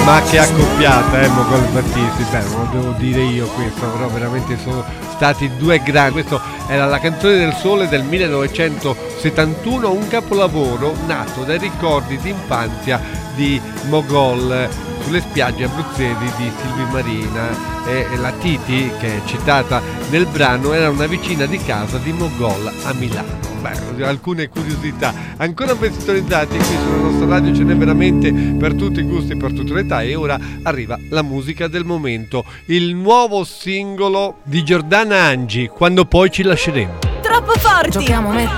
Ma che accoppiata, Mogol Battisti. Beh, non lo devo dire io questo, però veramente sono stati due grandi. Questo era La canzone del sole del 1971, un capolavoro nato dai ricordi di infanzia di Mogol sulle spiagge abruzzesi di Silvimarina, e la Titi, che è citata nel brano, era una vicina di casa di Mogol a Milano. Beh, alcune curiosità ancora ben sintonizzati qui sulla nostra radio, ce n'è veramente per tutti i gusti, per tutte le età. E ora arriva la musica del momento, il nuovo singolo di Giordana Angi, Quando poi ci lasceremo. Troppo forti! Giochiamo, metti.